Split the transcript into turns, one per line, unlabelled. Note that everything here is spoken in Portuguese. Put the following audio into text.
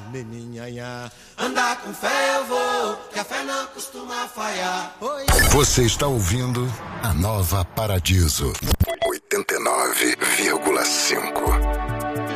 meninhanhá. Andar com fé eu vou, que a fé não costuma falhar. Oi.
Você está ouvindo a Nova Paradiso 89,5.